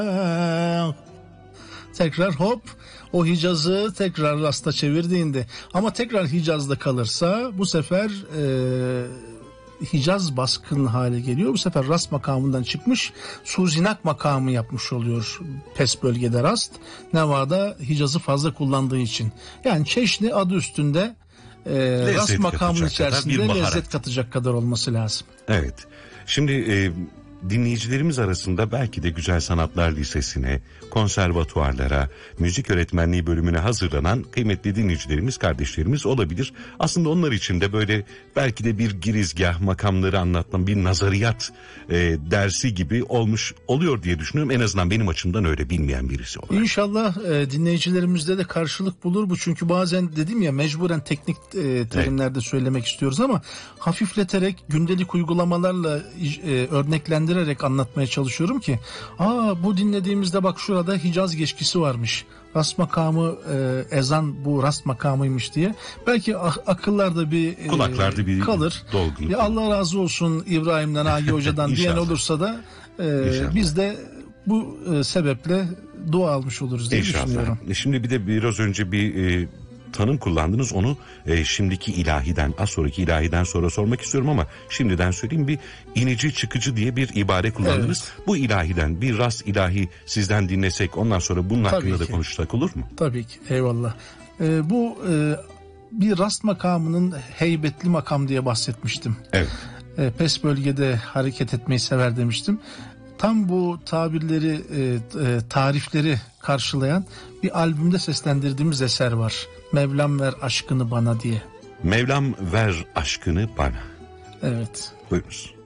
Tekrar hop o Hicaz'ı tekrar Rast'a çevirdiğinde, ama tekrar Hicaz'da kalırsa bu sefer Hicaz baskın hale geliyor. Bu sefer Rast makamından çıkmış Suzinak makamı yapmış oluyor Pes bölgede Rast. Nevada Hicaz'ı fazla kullandığı için. Yani Çeşni adı üstünde Rast makamının içerisinde lezzet katacak kadar olması lazım. Evet. Şimdi dinleyicilerimiz arasında belki de Güzel Sanatlar Lisesi'ne, konservatuvarlara, müzik öğretmenliği bölümüne hazırlanan kıymetli dinleyicilerimiz, kardeşlerimiz olabilir. Aslında onlar için de böyle belki de bir girizgah, makamları anlatan bir nazariyat dersi gibi oluyor diye düşünüyorum. En azından benim açımdan öyle, bilmeyen birisi olarak. İnşallah dinleyicilerimizde de karşılık bulur bu. Çünkü bazen dedim ya, mecburen teknik terimlerde söylemek istiyoruz ama hafifleterek, gündelik uygulamalarla örneklendirerek anlatmaya çalışıyorum ki bu dinlediğimizde bak şurada Hicaz geçkisi varmış, Rast makamı ezan bu Rast makamıymış diye belki akıllarda bir kulaklarda bir kalır. Dolgunluk. Allah razı olsun İbrahim'den, Agi Hoca'dan diyen olursa da biz de bu sebeple dua almış oluruz diye düşünüyorum. Şimdi bir de biraz önce bir tanım kullandınız, onu şimdiki ilahiden, az sonraki ilahiden sonra sormak istiyorum ama şimdiden söyleyeyim, bir inici çıkıcı diye bir ibare kullandınız. Evet. Bu ilahiden bir Rast ilahi sizden dinlesek, ondan sonra bunun hakkında da konuşsak olur mu? Tabii ki, eyvallah. Bu bir Rast makamının heybetli makam diye bahsetmiştim. Evet. Pes bölgede hareket etmeyi sever demiştim. Tam bu tabirleri, tarifleri karşılayan bir albümde seslendirdiğimiz eser var. Mevlam ver aşkını bana diye. Mevlam ver aşkını bana. Evet. Buyurunuz.